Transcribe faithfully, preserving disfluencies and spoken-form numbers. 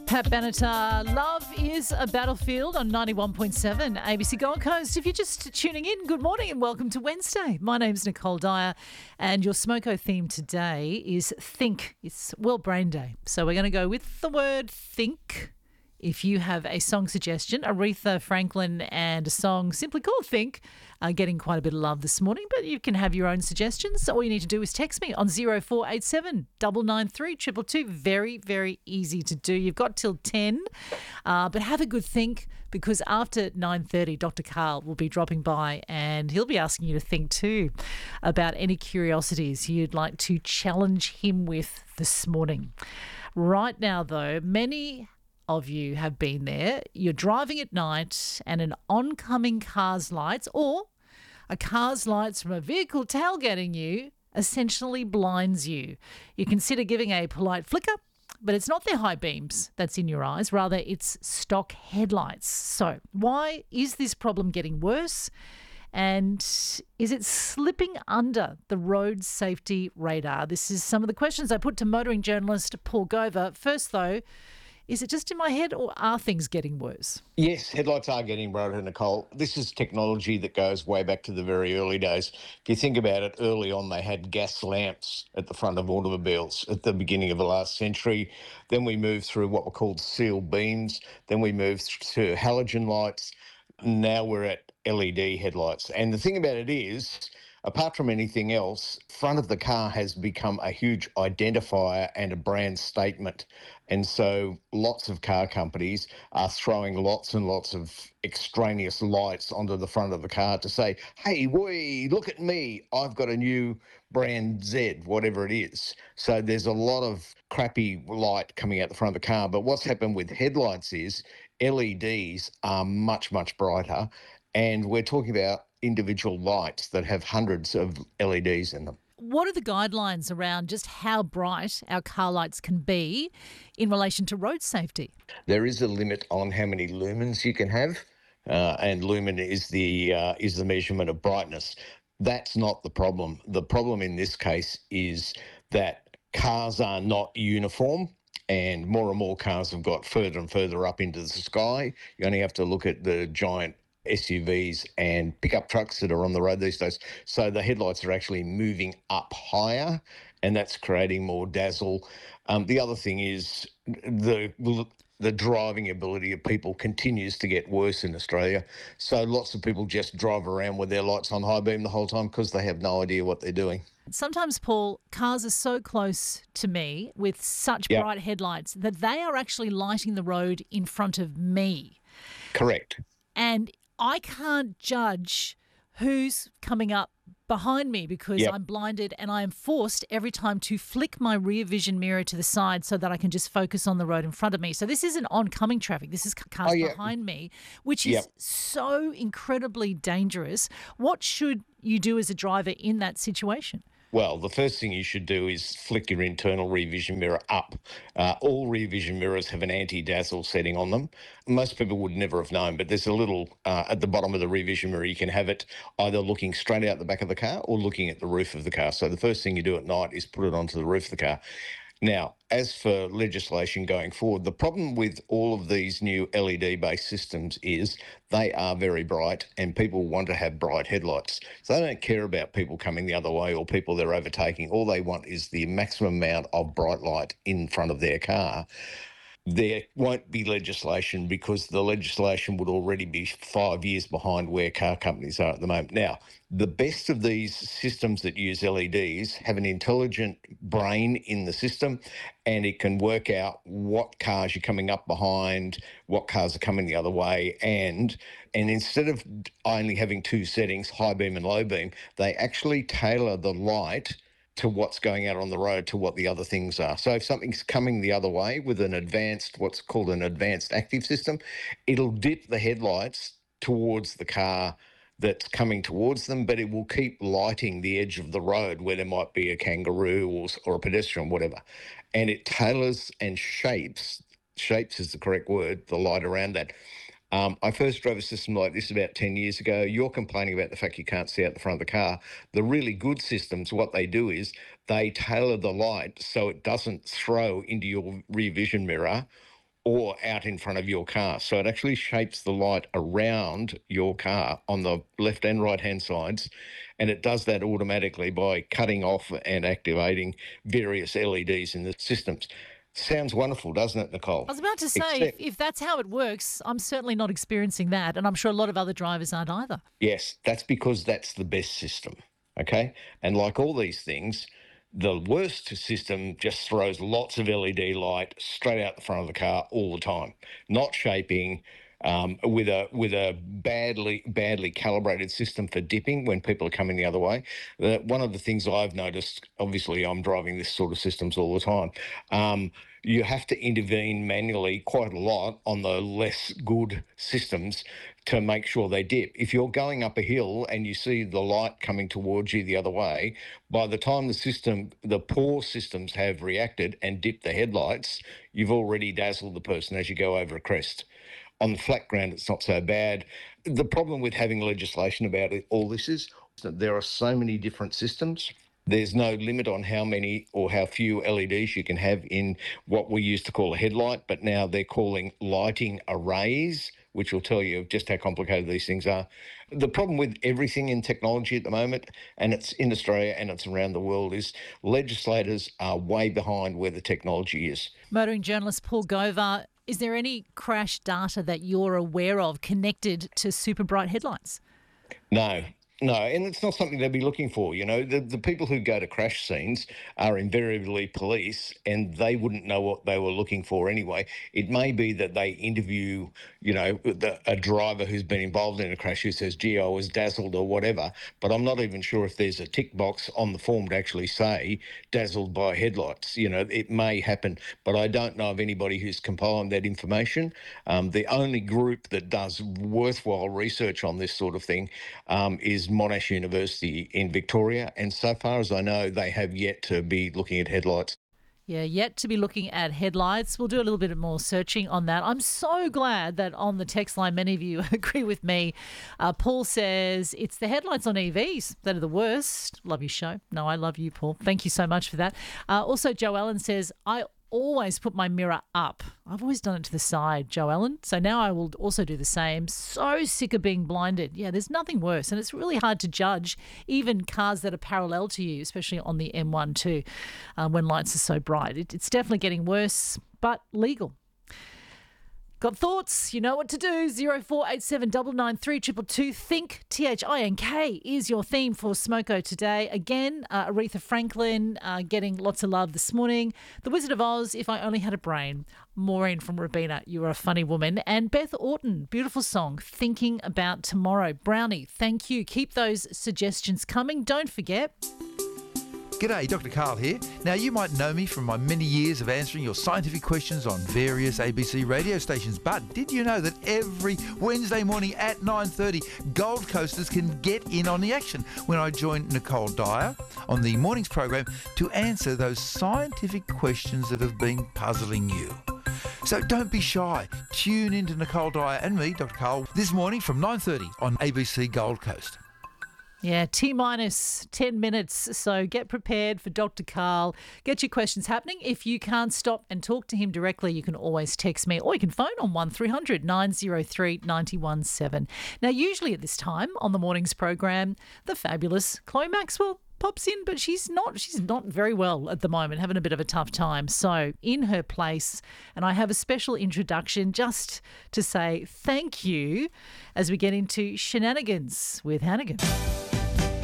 Pat Benatar, Love is a Battlefield on ninety-one point seven A B C Gold Coast. If you're just tuning in, good morning and welcome to Wednesday. My name's Nicole Dyer and your Smoko theme today is think. It's World Brain Day. So we're going to go with the word think. If you have a song suggestion, Aretha Franklin and a song simply called Think are getting quite a bit of love this morning, but you can have your own suggestions. All you need to do is text me on zero four eight seven, nine nine three, two two two. Very, very easy to do. You've got till ten, uh, but have a good think because after nine thirty, Doctor Carl will be dropping by and he'll be asking you to think too about any curiosities you'd like to challenge him with this morning. Right now, though, many of you have been there. You're driving at night and an oncoming car's lights or a car's lights from a vehicle tailgating you essentially blinds you. You consider giving a polite flicker, but it's not their high beams that's in your eyes. Rather, it's stock headlights. So why is this problem getting worse? And is it slipping under the road safety radar? This is some of the questions I put to motoring journalist Paul Gover. First, though, is it just in my head or are things getting worse? Yes, headlights are getting brighter, Nicole. This is technology that goes way back to the very early days. If you think about it, early on they had gas lamps at the front of automobiles at the beginning of the last century. Then we moved through what were called seal beams. Then we moved to halogen lights. Now we're at L E D headlights. And the thing about it is, apart from anything else, front of the car has become a huge identifier and a brand statement. And so lots of car companies are throwing lots and lots of extraneous lights onto the front of the car to say, hey, boy, look at me. I've got a new brand Z, whatever it is. So there's a lot of crappy light coming out the front of the car. But what's happened with headlights is L E Ds are much, much brighter. And we're talking about individual lights that have hundreds of L E Ds in them. What are the guidelines around just how bright our car lights can be in relation to road safety? There is a limit on how many lumens you can have, uh, and lumen is the uh, is the measurement of brightness. That's not the problem. The problem in this case is that cars are not uniform. And more and more cars have got further and further up into the sky. You only have to look at the giant S U Vs and pickup trucks that are on the road these days. So the headlights are actually moving up higher, and that's creating more dazzle. Um, the other thing is the the driving ability of people continues to get worse in Australia. So lots of people just drive around with their lights on high beam the whole time because they have no idea what they're doing. Sometimes, Paul, cars are so close to me with such Yep. bright headlights that they are actually lighting the road in front of me. Correct. And I can't judge who's coming up behind me because Yep. I'm blinded and I am forced every time to flick my rear vision mirror to the side so that I can just focus on the road in front of me. So this isn't oncoming traffic. This is c- cars Oh, yeah. behind me, which is Yep. so incredibly dangerous. What should you do as a driver in that situation? Well, the first thing you should do is flick your internal rear vision mirror up. Uh, all rear vision mirrors have an anti-dazzle setting on them. Most people would never have known, but there's a little uh, at the bottom of the rear vision mirror. You can have it either looking straight out the back of the car or looking at the roof of the car. So the first thing you do at night is put it onto the roof of the car. Now, as for legislation going forward, the problem with all of these new L E D-based systems is they are very bright and people want to have bright headlights. So they don't care about people coming the other way or people they're overtaking. All they want is the maximum amount of bright light in front of their car. There won't be legislation because the legislation would already be five years behind where car companies are at the moment. Now, the best of these systems that use L E Ds have an intelligent brain in the system, and it can work out what cars you're coming up behind, what cars are coming the other way, and and instead of only having two settings, high beam and low beam, they actually tailor the light to what's going out on the road to what the other things are. So if something's coming the other way with an advanced, what's called an advanced active system, it'll dip the headlights towards the car that's coming towards them, but it will keep lighting the edge of the road where there might be a kangaroo or, or a pedestrian, whatever. And it tailors and shapes, shapes is the correct word, the light around that. Um, I first drove a system like this about ten years ago. You're complaining about the fact you can't see out the front of the car. The really good systems, what they do is they tailor the light so it doesn't throw into your rear vision mirror or out in front of your car. So it actually shapes the light around your car on the left and right hand sides. And it does that automatically by cutting off and activating various L E Ds in the systems. Sounds wonderful, doesn't it, Nicole? I was about to say, if, Except, if that's how it works, I'm certainly not experiencing that, and I'm sure a lot of other drivers aren't either. yes, that's because that's the best system. Okay. And like all these things, the worst system just throws lots of L E D light straight out the front of the car all the time, not shaping. Um, with a with a badly badly calibrated system for dipping when people are coming the other way. Uh, one of the things I've noticed, obviously, I'm driving this sort of systems all the time. Um, you have to intervene manually quite a lot on the less good systems to make sure they dip. If you're going up a hill and you see the light coming towards you the other way, by the time the system, the poor systems have reacted and dipped the headlights, you've already dazzled the person as you go over a crest. On the flat ground, it's not so bad. The problem with having legislation about it, all this is that there are so many different systems. There's no limit on how many or how few L E Ds you can have in what we used to call a headlight, but now they're calling lighting arrays, which will tell you just how complicated these things are. The problem with everything in technology at the moment, and it's in Australia and it's around the world, is legislators are way behind where the technology is. Motoring journalist Paul Govar, is there any crash data that you're aware of connected to super bright headlights? No. No, and it's not something they'd be looking for. You know, the, the people who go to crash scenes are invariably police, and they wouldn't know what they were looking for anyway. It may be that they interview, you know, the, a driver who's been involved in a crash who says, gee, I was dazzled or whatever, but I'm not even sure if there's a tick box on the form to actually say dazzled by headlights. You know, it may happen, but I don't know of anybody who's compiling that information. Um, the only group that does worthwhile research on this sort of thing um, is Monash University in Victoria, and so far as I know, they have yet to be looking at headlights. Yeah, yet to be looking at headlights. We'll do a little bit more searching on that. I'm so glad that on the text line, many of you agree with me. Uh, Paul says it's the headlights on E Vs that are the worst. Love your show. No, I love you, Paul. Thank you so much for that. Uh, also, Joe Ellen says, I always put my mirror up. I've always done it to the side, Joe Ellen. So now I will also do the same. So sick of being blinded. Yeah, there's nothing worse. And it's really hard to judge even cars that are parallel to you, especially on the M one too, uh, when lights are so bright. It, it's definitely getting worse, but legal. Got thoughts? You know what to do. zero four eight seven nine nine three two two two. Think, T H I N K, is your theme for Smoko today. Again, uh, Aretha Franklin uh, getting lots of love this morning. The Wizard of Oz, If I Only Had a Brain. Maureen from Rabina, You Are a Funny Woman. And Beth Orton, beautiful song, Thinking About Tomorrow. Brownie, thank you. Keep those suggestions coming. Don't forget... G'day, Doctor Karl here. Now, you might know me from my many years of answering your scientific questions on various A B C radio stations, but did you know that every Wednesday morning at nine thirty, Gold Coasters can get in on the action when I join Nicole Dyer on the mornings program to answer those scientific questions that have been puzzling you. So don't be shy. Tune in to Nicole Dyer and me, Doctor Karl, this morning from nine thirty on A B C Gold Coast. Yeah, T minus ten minutes. So get prepared for Doctor Karl. Get your questions happening. If you can't stop and talk to him directly, you can always text me or you can phone on one three hundred nine oh three nine one seven. Now, usually at this time on the morning's program, the fabulous Chloe Maxwell pops in, but she's not she's not very well at the moment, having a bit of a tough time. So in her place, and I have a special introduction just to say thank you as we get into shenanigans with Hannigan.